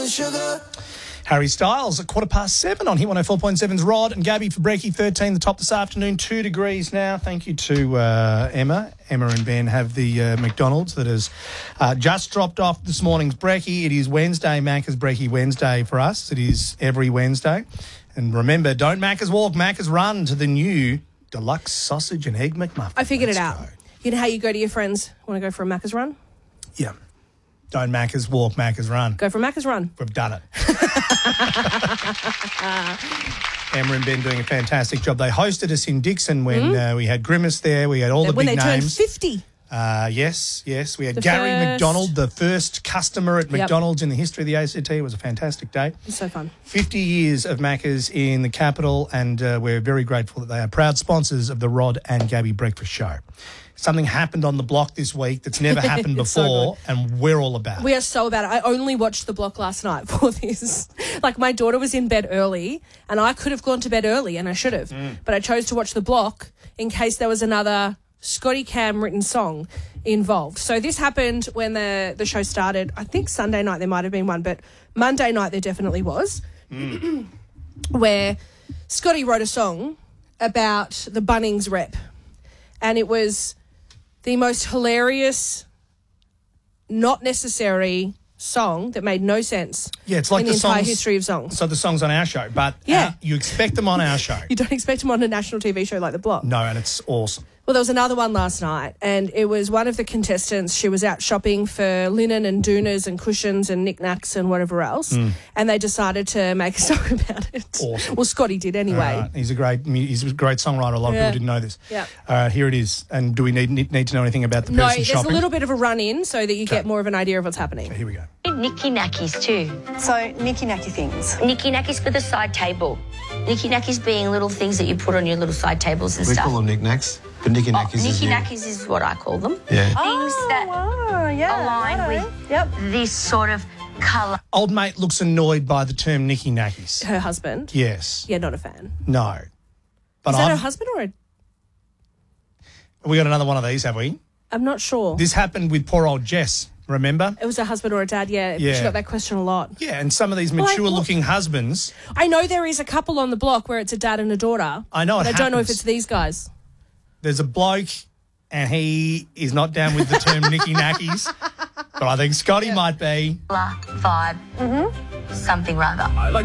Harry Styles at 7:15 on Hit 104.7's Rod and Gabby for Brekkie, 13 the top this afternoon, 2 degrees now. Thank you to Emma. Emma and Ben have the McDonald's that has just dropped off this morning's Brekkie. It is Wednesday, Macca's Brekkie Wednesday for us. It is every Wednesday. And remember, don't Macca's walk, Macca's run to the new deluxe sausage and egg McMuffin. I figured Let's it out. go. You know how you go to your friends, want to go for a Macca's run? Yeah. Don't Macca's walk, Macca's run. Go for a Macca's run. We've done it. Emma and Ben doing a fantastic job. They hosted us in Dixon when we had Grimace there. We had all the When big they turned names. 50. Yes. We had The Gary first- McDonald, the first customer at McDonald's in the history of the ACT. It was a fantastic day. It's so fun. 50 years of Macca's in the capital, and we're very grateful that they are proud sponsors of the Rod and Gabby Breakfast Show. Something happened on the block this week that's never happened It's so before, and we're all about it. We are so about it. I only watched the block last night for this. Like, my daughter was in bed early, and I could have gone to bed early, and I should have. But I chose to watch the block in case there was another Scotty Cam written song involved. So this happened when the show started. I think Sunday night there might have been one, but Monday night there definitely was, where Scotty wrote a song about the Bunnings rep. And it was the most hilarious, not necessary song that made no sense. Yeah, it's like in the the entire songs, history of songs. So the songs on our show, but Yeah. you expect them on our show. You don't expect them on a national TV show like The Block. No, and it's awesome. Well, there was another one last night, and it was one of the contestants. She was out shopping for linen and doonas and cushions and knickknacks and whatever else, and they decided to make a song about it. Awesome. Well, Scotty did anyway. He's a great songwriter. A lot of Yeah. people didn't know this. Yeah. Here it is. And do we need to know anything about the No, person there's shopping? a little bit of a run-in so that you get more of an idea of what's happening. Here we go. Nicky Nackies too. So, nicky-nacky things. Nicky Nackies for the side table. Nicky Nackies being little things that you put on your little side tables and We stuff. call them knickknacks, but Nicky Nackies is Nicky new. Nackies is what I call them. Yeah. Things that align with this sort of colour. Old mate looks annoyed by the term Nicky Nackies. Her husband? Yes. Yeah, not a fan. No. But Is that her husband or we got another one of these, have we? I'm not sure. This happened with poor old Jess, remember? It was a husband or a dad, yeah. Yeah. She got that question a lot. Yeah, and some of these Well, mature-looking husbands, I know there is a couple on the block where it's a dad and a daughter. I know it but I don't know if happens. it's these guys. there's a bloke and he is not down with the term Nicky Nackies, but I think Scotty might be. Vibe. Something rather.